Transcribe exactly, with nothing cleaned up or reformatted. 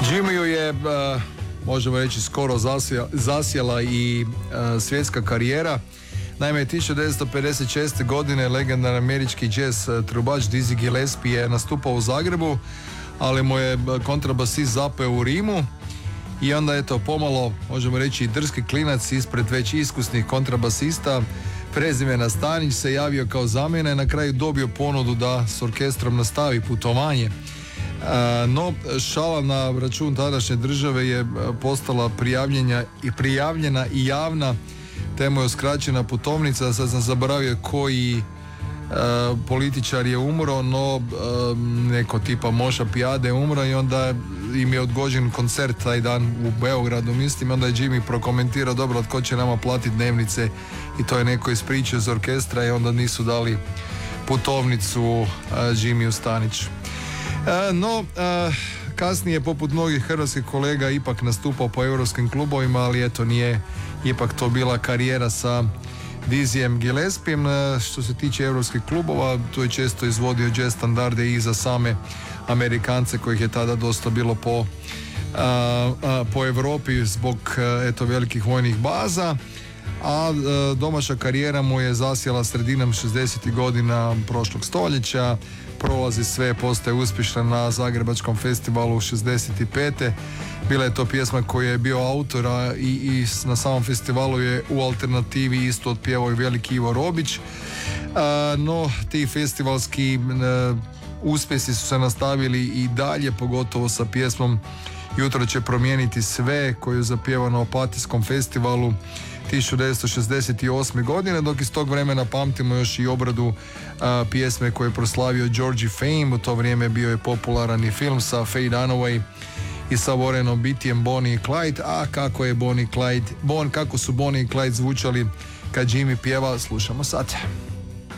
Jimmyu je, uh, možemo reći, skoro zasjela, zasjela i uh, svjetska karijera. Naime, tisuću devetsto pedeset šeste. godine legendarni američki jazz trubač Dizzy Gillespie je nastupao u Zagrebu, ali mu je kontrabasist zapeo u Rimu i onda je to pomalo, možemo reći, drski klinac ispred već iskusnih kontrabasista prezimena Stanić se javio kao zamjena i na kraju dobio ponudu da s orkestrom nastavi putovanje. No, šala na račun tadašnje države je postala prijavljena i prijavljena i javna, te mu je uskraćena putovnica. Sad sam zaboravio koji e, političar je umro, no e, neko tipa Moša Pijade je umro i onda im je odgođen koncert taj dan u Beogradu, mislim. Onda je Jimmy prokomentirao, dobro, tko će nama platiti dnevnice, i to je neko ispričao iz orkestra i onda nisu dali putovnicu e, Jimmyu Stanić. E, no, e, kasnije, poput mnogih hrvatskih kolega, ipak nastupao po europskim klubovima, ali eto, nije ipak to bila karijera sa Dizzyjem Gillespiem. Što se tiče europskih klubova, tu je često izvodio jazz standarde i za same Amerikance, kojih je tada dosta bilo po, a, a, po Europi zbog eto velikih vojnih baza. A domaća karijera mu je zasjela sredinom šezdesetih godina prošlog stoljeća. Prolazi sve, postaje uspješna na Zagrebačkom festivalu šezdeset pete. Bila je to pjesma koja je bio autora i, i na samom festivalu je u alternativi isto otpjevao i veliki Ivo Robić. A, no, ti festivalski a, uspjesi su se nastavili i dalje, pogotovo sa pjesmom Jutro će promijeniti sve, koju je zapjevao na Opatijskom festivalu tisuću devetsto šezdeset osme. godine, dok iz tog vremena pamtimo još i obradu a, pjesme koju je proslavio Georgie Fame. U to vrijeme bio je popularan i film sa Faye Dunaway i sa Warrenom Beattyjem, Bonnie i Clyde. A kako je Bonnie i Clyde, bon, kako su Bonnie i Clyde zvučali kad Jimmy pjeva, slušamo sad.